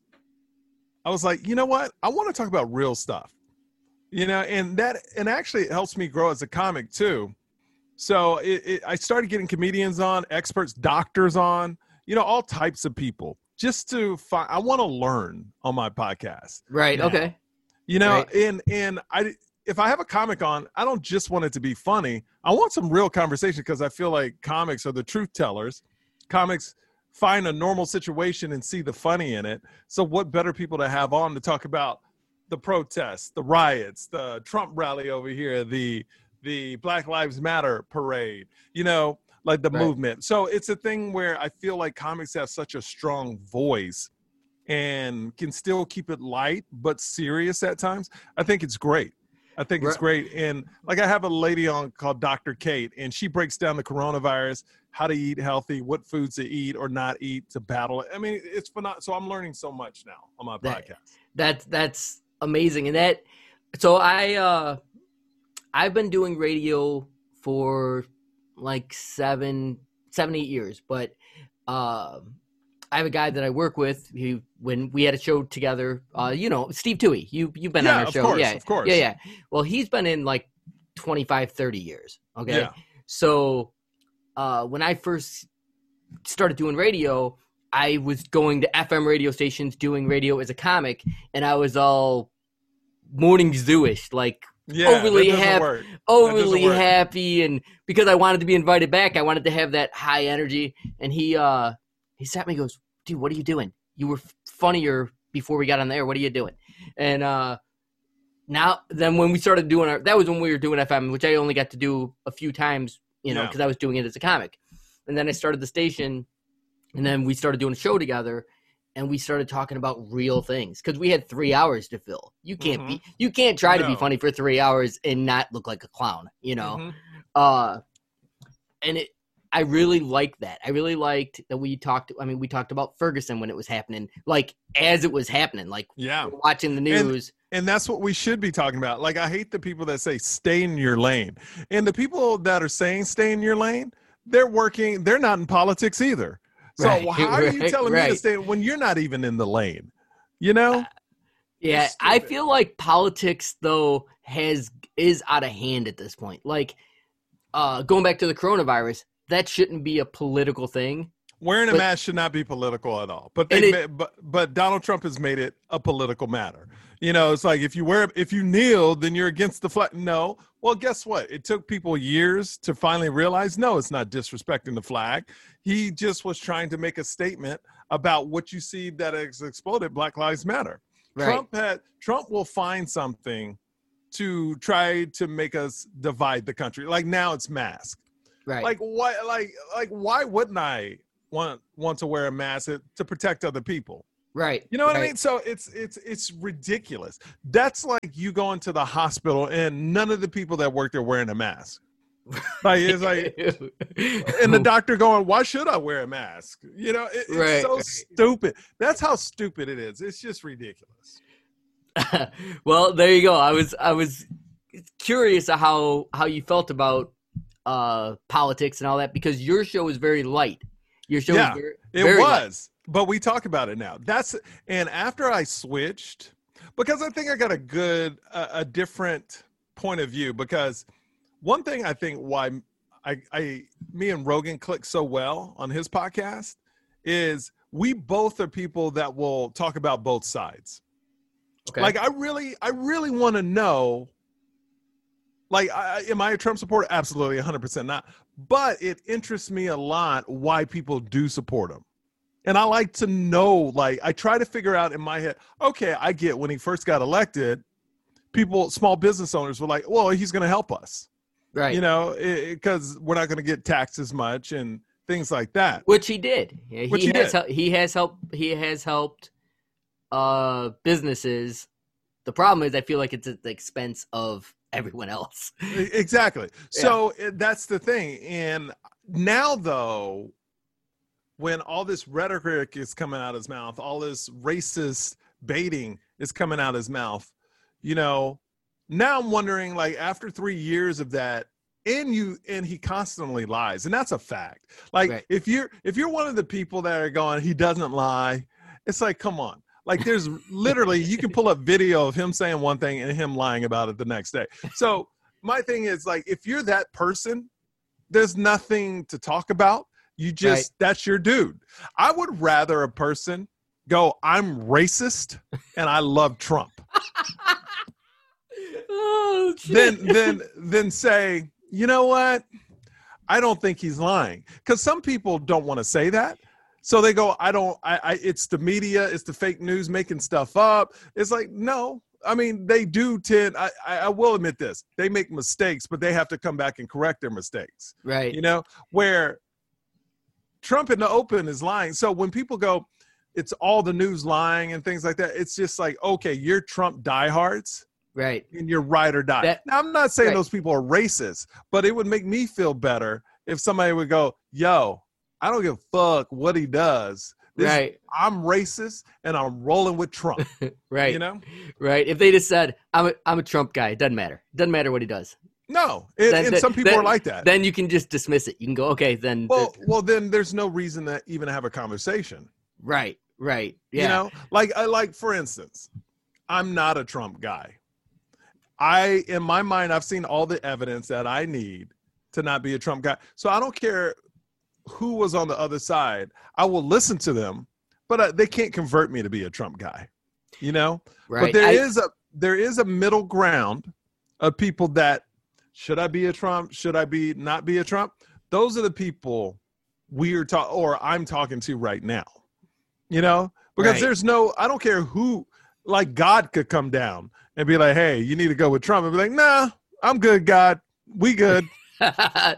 I was like, you know what? I want to talk about real stuff. You know, and that and actually it helps me grow as a comic too. So it, it, I started getting comedians on, experts, doctors on, you know, all types of people, just to find. I want to learn on my podcast. right. now. Okay, You know, Right. and and I if I have a comic on, I don't just want it to be funny. I want some real conversation, because I feel like comics are the truth tellers. Comics find a normal situation and see the funny in it. So what better people to have on to talk about the protests, the riots, the Trump rally over here, the the Black Lives Matter parade, you know, like the Right. movement. So it's a thing where I feel like comics have such a strong voice and can still keep it light but serious at times. I think it's great. I think it's Right. great. And like I have a lady on called Doctor Kate, and she breaks down the coronavirus, how to eat healthy, what foods to eat or not eat to battle it. I mean, it's phenomenal. So I'm learning so much now on my That- podcast. that's that's amazing. And that, so I uh, I've been doing radio for like seven, seven, eight years, but uh, I have a guy that I work with who, when we had a show together, uh, you know, Steve Toohey, you, you've been Yeah, on our of show. course, yeah, of course. Yeah, yeah. Well, he's been in like twenty-five, thirty years. Okay. Yeah. So uh, when I first started doing radio, I was going to F M radio stations doing radio as a comic, and I was all morning zoo-ish, like Yeah, overly that doesn't happy, work. overly work. happy, and because I wanted to be invited back, I wanted to have that high energy. And he uh he sat me and goes, dude, what are you doing? You were f- funnier before we got on the air. What are you doing? And uh now then when we started doing our, that was when we were doing F M, which I only got to do a few times, you know, Yeah. because I was doing it as a comic. And then I started the station, and then we started doing a show together, and we started talking about real things because we had three hours to fill. You can't be, you can't try to be No. funny for three hours and not look like a clown, you know? Mhm. Uh, and it, I really liked that. I really liked that we talked. I mean, we talked about Ferguson when it was happening, like as it was happening, like Yeah. watching the news. And that's what we should be talking about. Like, I hate the people that say stay in your lane. And the people that are saying stay in your lane, they're working, they're not in politics either. So Right, how are you right, telling me to right. stay when you're not even in the lane? You know? Yeah, It's I stupid. feel like politics though has is out of hand at this point. Like, uh, going back to the coronavirus, that shouldn't be a political thing. Wearing a But- mask should not be political at all. But And they, it- ma- but but Donald Trump has made it a political matter. You know, it's like if you wear if you kneel, then you're against the flag. No, well, guess what? It took people years to finally realize, no, it's not disrespecting the flag. He just was trying to make a statement about what you see that has exploded. Black Lives Matter. Right. Trump had Trump will find something to try to make us divide the country. Like now, it's mask. Right. Like why? Like like why wouldn't I want want to wear a mask to protect other people? Right. You know what right. I mean? So it's it's it's ridiculous. That's like you going to the hospital and none of the people that work there wearing a mask. Like it's like, and the doctor going, "Why should I wear a mask?" You know, it, it's right. so stupid. That's how stupid it is. It's just ridiculous. Well, there you go. I was I was curious how how you felt about uh, politics and all that because your show is very light. Your show yeah, is very, it very was, light. But we talk about it now. That's and after I switched, because I think I got a good uh, a different point of view because. One thing I think why I, I, me and Rogan click so well on his podcast is we both are people that will talk about both sides. Okay. Like I really, I really want to know, like, I, am I a Trump supporter? Absolutely. one hundred percent not. But it interests me a lot why people do support him. And I like to know, like, I try to figure out in my head, okay, I get when he first got elected, people, small business owners were like, well, he's going to help us. Right. You know, because we're not going to get taxed as much and things like that. Which he did. Yeah, Which he, he has did. he has helped he has helped uh, businesses. The problem is I feel like it's at the expense of everyone else. Exactly. Yeah. So that's the thing. And now though, when all this rhetoric is coming out of his mouth, all this racist baiting is coming out of his mouth, you know, now I'm wondering, like, after three years of that, and you and he constantly lies, and that's a fact. Like, right. if you're if you're one of the people that are going, he doesn't lie, it's like, come on. Like, there's literally you can pull up video of him saying one thing and him lying about it the next day. So my thing is, like, if you're that person, there's nothing to talk about. You just right. that's your dude. I would rather a person go, I'm racist and I love Trump. Oh, then then then say, you know what? I don't think he's lying. Because some people don't want to say that. So they go, I don't, I, I it's the media, it's the fake news making stuff up. It's like, no. I mean, they do tend, I, I will admit this, they make mistakes, but they have to come back and correct their mistakes. Right. You know, where Trump in the open is lying. So when people go, it's all the news lying and things like that, it's just like, okay, you're Trump diehards. Right. And you're ride or die. That, now, I'm not saying right. those people are racist, but it would make me feel better if somebody would go, yo, I don't give a fuck what he does. This, right. I'm racist and I'm rolling with Trump. Right. You know? Right. If they just said, I'm a, I'm a Trump guy, it doesn't matter. It doesn't matter what he does. No. And, then, and then, some people then, are like that. Then you can just dismiss it. You can go, okay, then. Well, well, then there's no reason to even have a conversation. Right. Right. Yeah. You know, like, I like, for instance, I'm not a Trump guy. I, in my mind, I've seen all the evidence that I need to not be a Trump guy. So I don't care who was on the other side. I will listen to them, but uh, they can't convert me to be a Trump guy, you know? Right. But there I, is a, there is a middle ground of people that, should I be a Trump? Should I be not be a Trump? Those are the people we're talking, or I'm talking to right now, you know? Because right. there's no, I don't care who, like God could come down and be like, hey, you need to go with Trump. And be like, nah, I'm good, God. We good. uh,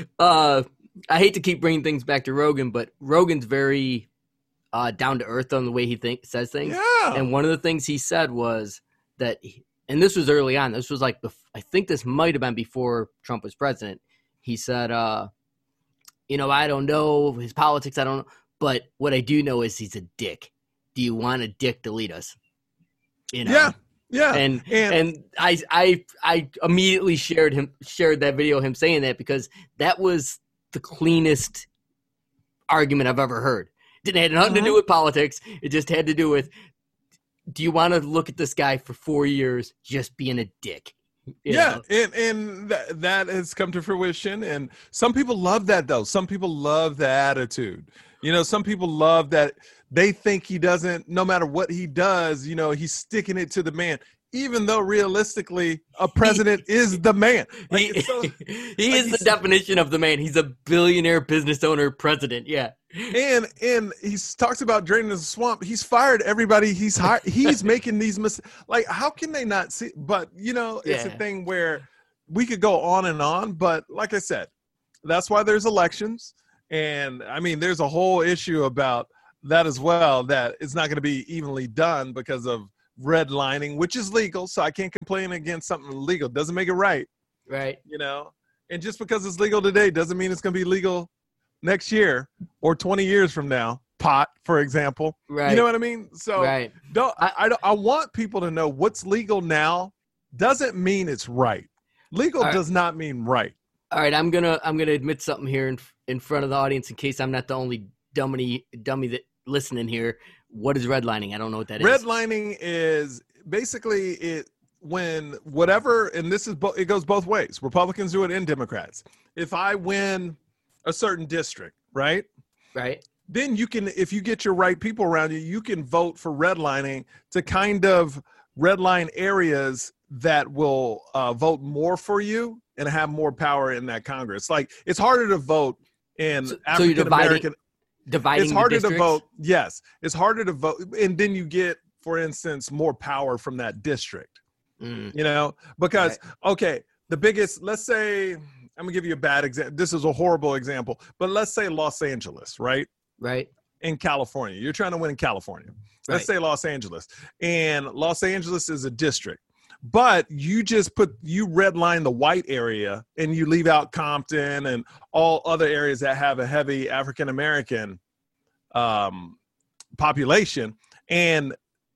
I hate to keep bringing things back to Rogan, but Rogan's very uh, down to earth on the way he think, says things. Yeah. And one of the things he said was that, he, and this was early on, this was like, I think this might have been before Trump was president. He said, uh, you know, I don't know his politics. I don't know. But what I do know is he's a dick. Do you want a dick to lead us? You know? Yeah. Yeah. And, and and I I I immediately shared him shared that video of him saying that because that was the cleanest argument I've ever heard. Didn't have nothing uh-huh. to do with politics. It just had to do with, do you want to look at this guy for four years just being a dick? You yeah, know? and and th- that has come to fruition, and some people love that though. Some people love the attitude. You know, some people love that they think he doesn't, no matter what he does, you know, he's sticking it to the man, even though realistically a president is the man. Like, he so, he like is the definition of the man. He's a billionaire business owner president. Yeah. And and he talks about draining the swamp. He's fired everybody. He's hired. He's making these mistakes. Like, how can they not see? But, you know, it's yeah. a thing where we could go on and on. But like I said, that's why there's elections. And I mean, there's a whole issue about that as well, that it's not going to be evenly done because of redlining, which is legal. So I can't complain against something legal. Doesn't make it right. Right. You know, and just because it's legal today doesn't mean it's going to be legal next year or twenty years from now. Pot, for example. Right. You know what I mean? So right. don't, I, I, I want people to know what's legal now doesn't mean it's right. Legal right. does not mean right. All right, I'm gonna I'm gonna admit something here in in front of the audience in case I'm not the only dummy dummy that listening here. What is redlining? I don't know what that is. Redlining is basically it when whatever, and this is bo- it goes both ways. Republicans do it and Democrats. If I win a certain district, right? Right. Then you can, if you get your right people around you, you can vote for redlining to kind of redline areas that will uh, vote more for you and have more power in that Congress. Like, it's harder to vote in so, African American. So dividing it's harder the to vote. Yes, it's harder to vote, and then you get, for instance, more power from that district. Mm. You know, because right. okay, the biggest. Let's say I'm gonna give you a bad example. This is a horrible example, but let's say Los Angeles, right? Right. In California, you're trying to win in California. Let's right. say Los Angeles, and Los Angeles is a district. But you just put, you redline the white area and you leave out Compton and all other areas that have a heavy African-American um, population. And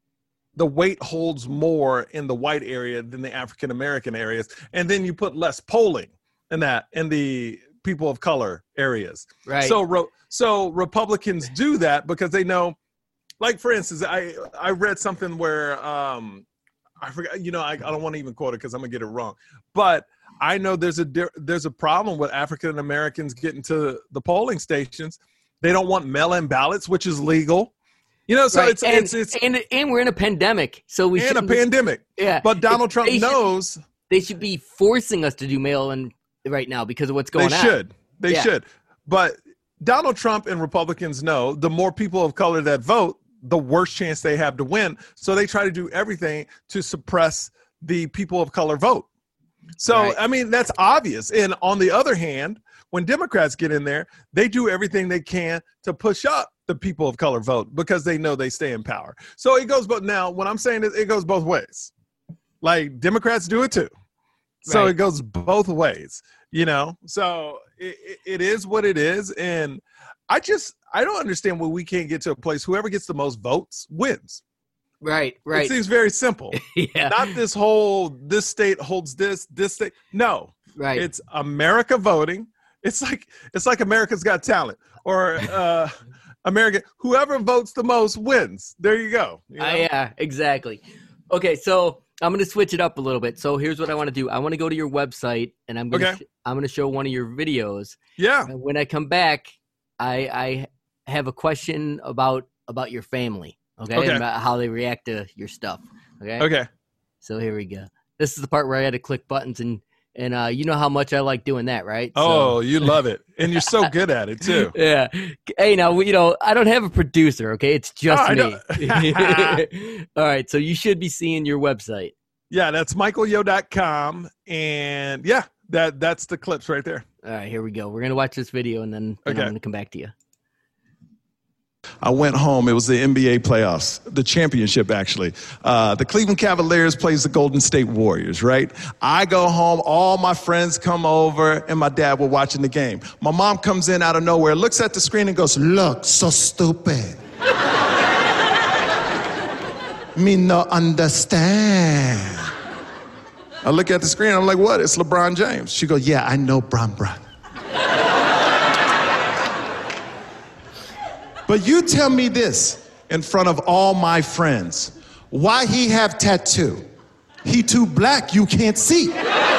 the weight holds more in the white area than the African-American areas. And then you put less polling in that, in the people of color areas. Right. So, re- so Republicans do that because they know, like, for instance, I, I read something where, um, I forgot, you know, I, I don't want to even quote it because I'm gonna get it wrong. But I know there's a there's a problem with African Americans getting to the polling stations. They don't want mail-in ballots, which is legal. You know, so right. it's, and, it's it's and and we're in a pandemic, so we and a pandemic. Yeah, but Donald Trump they knows should, they should be forcing us to do mail-in right now because of what's going they on. They should, they yeah. should. But Donald Trump and Republicans know the more people of color that vote, the worst chance they have to win. So they try to do everything to suppress the people of color vote. So, right. I mean, that's obvious. And on the other hand, when Democrats get in there, they do everything they can to push up the people of color vote because they know they stay in power. So it goes, but now when I'm saying it, it goes both ways. Like, Democrats do it too. So right. it goes both ways, you know? So it, it is what it is. And I just, I don't understand why we can't get to a place whoever gets the most votes wins. Right, right. It seems very simple. yeah. Not this whole, this state holds this, this state. No. Right. It's America voting. It's like, it's like America's Got Talent or uh, America, whoever votes the most wins. There you go. You know? uh, yeah, exactly. Okay, so I'm going to switch it up a little bit. So here's what I want to do. I want to go to your website and I'm going to, okay. sh- I'm going to show one of your videos. Yeah. And when I come back, I, I have a question about about your family, okay? okay. And about how they react to your stuff, okay? Okay. So here we go. This is the part where I had to click buttons, and and uh, you know how much I like doing that, right? Oh, so. You love it, and you're so good at it too. Yeah. Hey, now you know I don't have a producer, okay? It's just oh, me. All right, so you should be seeing your website. Yeah, that's michael yo dot com, and yeah, that that's the clips right there. All right, here we go. We're going to watch this video, and then, then okay. I'm going to come back to you. I went home. It was the N B A playoffs, the championship, actually. Uh, the Cleveland Cavaliers plays the Golden State Warriors, right? I go home. All my friends come over, and my dad were watching the game. My mom comes in out of nowhere, looks at the screen, and goes, "Look, so stupid." Me no understand. I look at the screen, I'm like, what? It's LeBron James. She goes, yeah, I know, Bron Bron. But you tell me this in front of all my friends. Why he have tattoo? He too black, you can't see.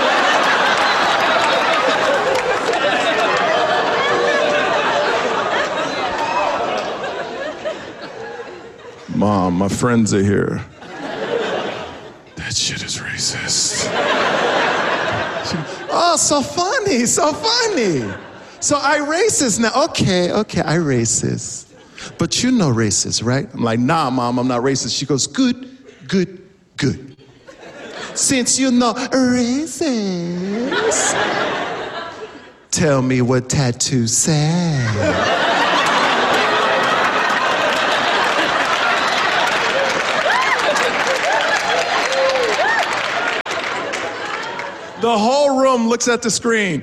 Mom, my friends are here. That shit is racist. Oh, so funny, so funny. So I racist now. Okay, okay, I racist. But you know racist, right? I'm like, nah, Mom, I'm not racist. She goes, good, good, good. Since you know racist, Tell me what tattoo said. The whole room looks at the screen.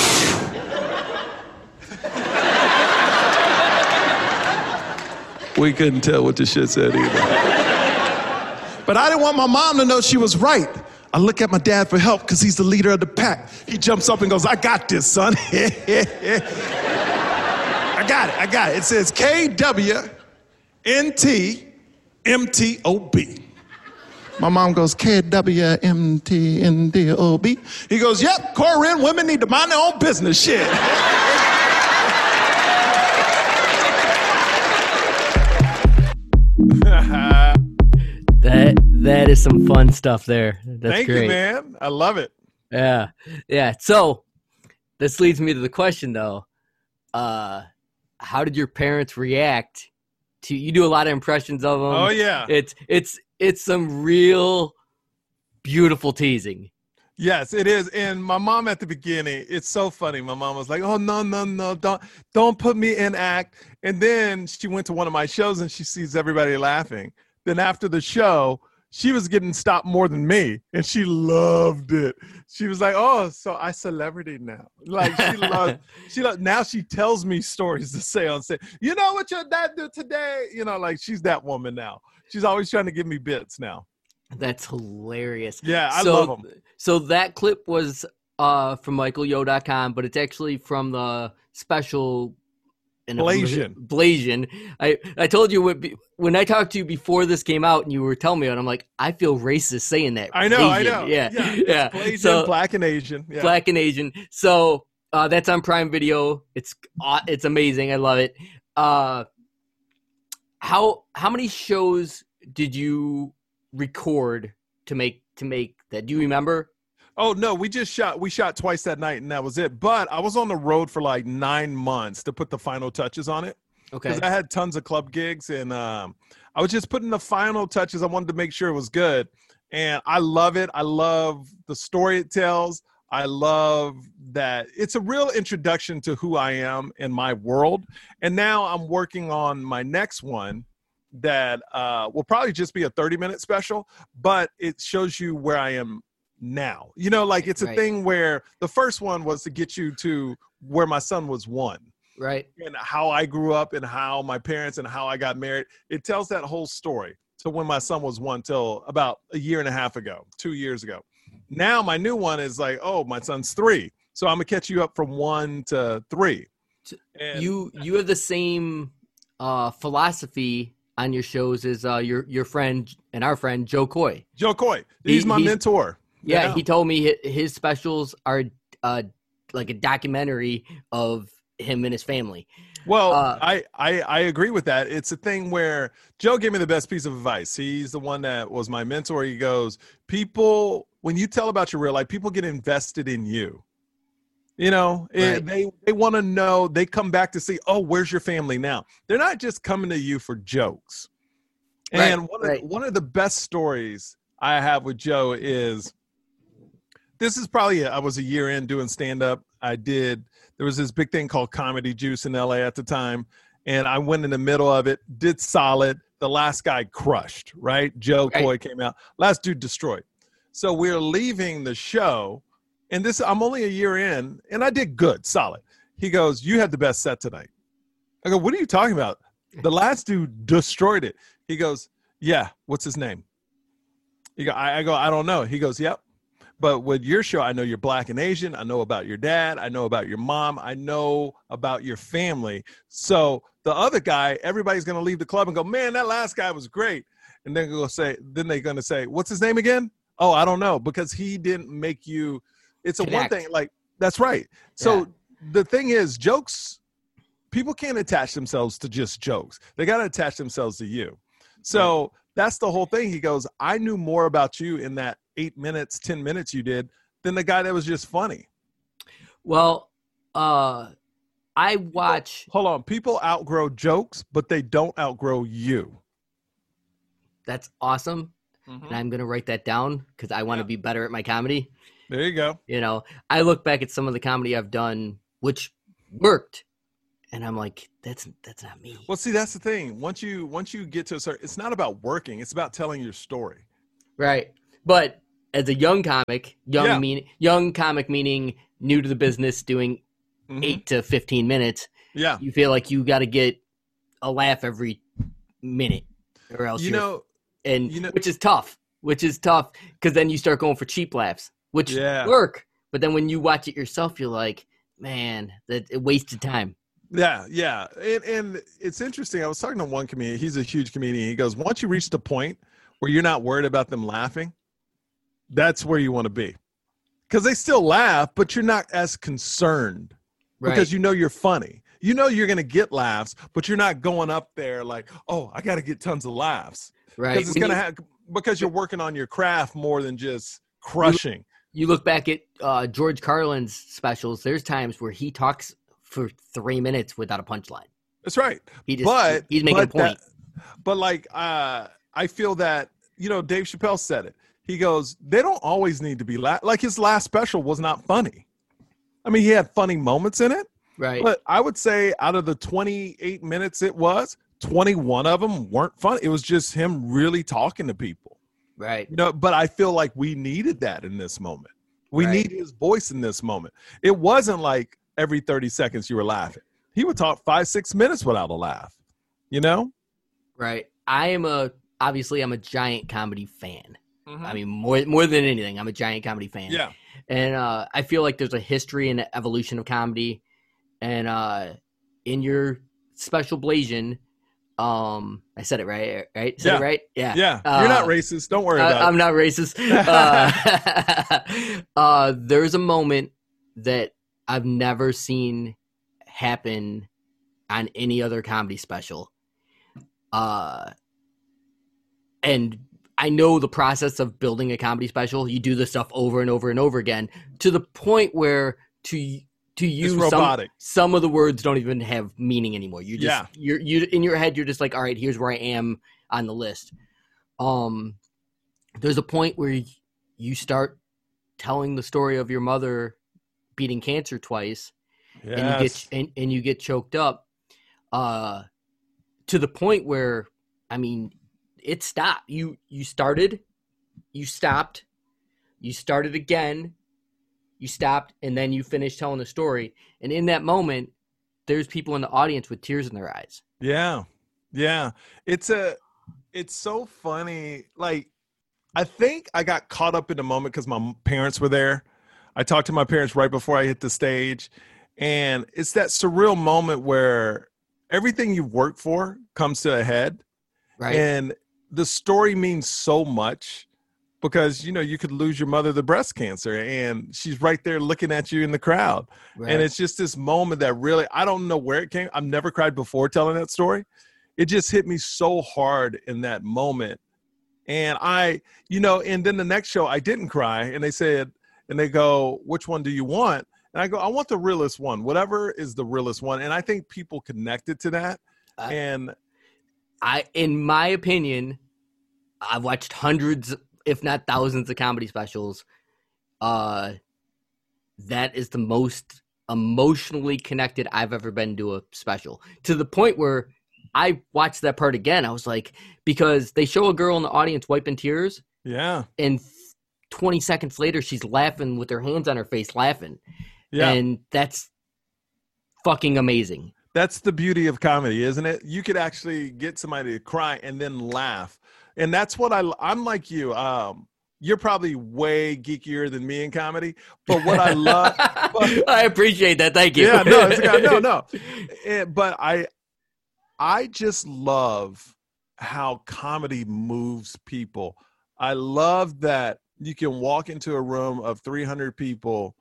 We couldn't tell what the shit said either. But I didn't want my mom to know she was right. I look at my dad for help because he's the leader of the pack. He jumps up and goes, I got this, son. I got it, I got it. It says K W N T M T O B. My mom goes, K W M T N D O B. He goes, yep, Corinne, women need to mind their own business, shit. That that is some fun stuff there. That's Thank great. you, man. I love it. Yeah, yeah. So this leads me to the question, though. Uh, how did your parents react to? You do a lot of impressions of them. Oh yeah. It's it's it's some real beautiful teasing. Yes, it is. And my mom at the beginning, it's so funny. My mom was like, oh, no, no, no, don't don't put me in act. And then she went to one of my shows and she sees everybody laughing. Then after the show, she was getting stopped more than me. And she loved it. She was like, oh, so I celebrity now. Like she loved, she loved, now she tells me stories to say on set. You know what your dad did today? You know, like she's that woman now. She's always trying to give me bits now. That's hilarious. Yeah, I so, love them. So that clip was uh, from Michael Yo dot com, but it's actually from the special Blasian. Blasian. I, I told you when, when I talked to you before this came out and you were telling me it, I'm like, I feel racist saying that. I know, Blasian. I know. Yeah, yeah. yeah. Blasian, so, black and Asian. Yeah. Black and Asian. So uh, that's on Prime Video. It's uh, it's amazing. I love it. Uh, how how many shows did you record to make to make that? Do you remember? Oh no, we just shot we shot twice that night and that was it. But I was on the road for like nine months to put the final touches on it. Okay. Because I had tons of club gigs and um, I was just putting the final touches. I wanted to make sure it was good. And I love it. I love the story it tells. I love that it's a real introduction to who I am in my world. And now I'm working on my next one that uh, will probably just be a thirty minute special, but it shows you where I am now. You know, like it's a Right. thing where the first one was to get you to where my son was one. Right. And how I grew up and how my parents and how I got married. It tells that whole story to when my son was one till about a year and a half ago, two years ago. Now my new one is like, oh, my son's three. So I'm gonna catch you up from one to three. And You you have the same uh, philosophy on your shows as uh, your your friend and our friend Joe Coy. Joe Coy, he's He- my he's- mentor. Yeah, Yeah. he told me hi- his specials are uh, like a documentary of him and his family. Well, Uh, I, I I agree with that. It's a thing where Joe gave me the best piece of advice. He's the one that was my mentor. He goes, people, when you tell about your real life, people get invested in you. You know, it- Right. they they want to know. They come back to see, oh, where's your family now? They're not just coming to you for jokes. Right, And one right. of one of the best stories I have with Joe is, this is probably, I was a year in doing stand-up. I did, there was this big thing called Comedy Juice in L A at the time, and I went in the middle of it, did solid. The last guy crushed, right? Joe Right. Coy came out. Last dude destroyed. So we're leaving the show, and this, I'm only a year in, and I did good, solid. He goes, you had the best set tonight. I go, what are you talking about? The last dude destroyed it. He goes, yeah, what's his name? You go, I, I go, I don't know. He goes, yep. But with your show, I know you're black and Asian. I know about your dad. I know about your mom. I know about your family. So the other guy, everybody's going to leave the club and go, man, that last guy was great. And then go say, then they're going to say, what's his name again? Oh, I don't know, because he didn't make you. It's a Connect. one thing. Like, that's right. So Yeah. the thing is, jokes, people can't attach themselves to just jokes. They got to attach themselves to you. So that's the whole thing. He goes, I knew more about you in that eight minutes, ten minutes you did than the guy that was just funny. Well, uh, I watch. Hold on. People outgrow jokes, but they don't outgrow you. That's awesome, Mm-hmm. and I'm gonna write that down because I want to Yeah. be better at my comedy. There you go. You know, I look back at some of the comedy I've done which worked. And I'm like, that's that's not me. Well, see, that's the thing. Once you once you get to a certain, it's not about working. It's about telling your story. Right. But as a young comic, young Yeah. mean young comic meaning new to the business, doing Mhm. eight to fifteen minutes, Yeah. you feel like you got to get a laugh every minute, or else You you're, know, and you know- which is tough. Which is tough because then you start going for cheap laughs, which Yeah. work. But then when you watch it yourself, you're like, man, that it wasted time. Yeah, yeah. And, and it's interesting. I was talking to one comedian. He's a huge comedian. He goes, once you reach the point where you're not worried about them laughing, that's where you want to be. Because they still laugh, but you're not as concerned because Right. you know you're funny. You know you're going to get laughs, but you're not going up there like, oh, I got to get tons of laughs. Right. Because it's When going to you- have because you're working on your craft more than just crushing. You look back at uh, George Carlin's specials, there's times where he talks for three minutes without a punchline. That's right. He just but he's making but a point. that- but like uh I feel that, you know, Dave Chappelle said it. He goes, they don't always need to be la-. Like his last special was not funny. I mean, he had funny moments in it, Right. but I would say out of the twenty-eight minutes it was, twenty-one of them weren't fun. It was just him really talking to people. Right. You know, but I feel like we needed that in this moment. We Right. need his voice in this moment. It wasn't like every thirty seconds you were laughing. He would talk five, six minutes without a laugh. You know? Right. I am a obviously I'm a giant comedy fan. Mhm. I mean, more more than anything, I'm a giant comedy fan. Yeah. And uh, I feel like there's a history and evolution of comedy. And uh, in your special Blasian, um, I said it right, right? Said Yeah. it right? Yeah. Yeah. Uh, You're not racist. Don't worry I, about I'm it. not racist. Uh, uh, there's a moment that I've never seen happen on any other comedy special. Uh, and I know the process of building a comedy special. You do this stuff over and over and over again to the point where to to you some, robotic. some of the words don't even have meaning anymore. You just Yeah. you're you in your head you're just like, all right, here's where I am on the list. Um, there's a point where y- you start telling the story of your mother beating cancer twice, and you get Yes. and, and you get choked up, uh, to the point where, I mean, it stopped. You you started, you stopped, you started again, you stopped, and then you finished telling the story. And in that moment, there's people in the audience with tears in their eyes. Yeah. Yeah. It's a it's so funny. Like, I think I got caught up in the moment because my m- parents were there. I talked to my parents right before I hit the stage. And it's that surreal moment where everything you've worked for comes to a head. Right. And the story means so much because, you know, you could lose your mother to breast cancer and she's right there looking at you in the crowd. Right. And it's just this moment that really, I don't know where it came. I've never cried before telling that story. It just hit me so hard in that moment. And I, you know, and then the next show I didn't cry, and they said, and they go, which one do you want? And I go, I want the realest one, whatever is the realest one. And I think people connected to that. Uh, And I, in my opinion, I've watched hundreds, if not thousands, of comedy specials. Uh, that is the most emotionally connected I've ever been to a special. To the point where I watched that part again. I was like, because they show a girl in the audience wiping tears, yeah, and twenty seconds later, she's laughing with her hands on her face, laughing. yeah. And that's fucking amazing. That's the beauty of comedy, isn't it? You could actually get somebody to cry and then laugh. And that's what I, I'm like you. Um, you're probably way geekier than me in comedy, but what I love, but, I appreciate that. Thank you. yeah, no, it's, no, no. Eh, but I, I just love how comedy moves people. I love that you can walk into a room of three hundred people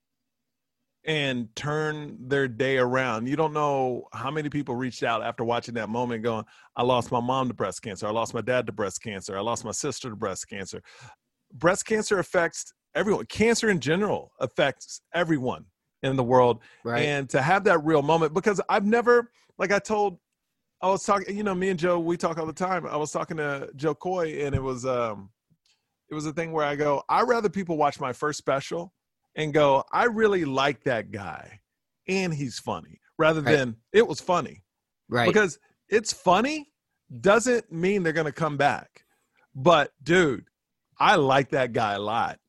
and turn their day around. You don't know how many people reached out after watching that moment going, I lost my mom to breast cancer. I lost my dad to breast cancer. I lost my sister to breast cancer. Breast cancer affects everyone. Cancer in general affects everyone in the world. Right. And to have that real moment, because I've never, like I told, I was talking, you know, me and Joe, we talk all the time. I was talking to Joe Coy, and it was, um, it was a thing where I go, I'd rather people watch my first special and go, I really like that guy. and he's funny rather Right. than it was funny. Right. Because it's funny doesn't mean they're going to come back. But, dude, I like that guy a lot.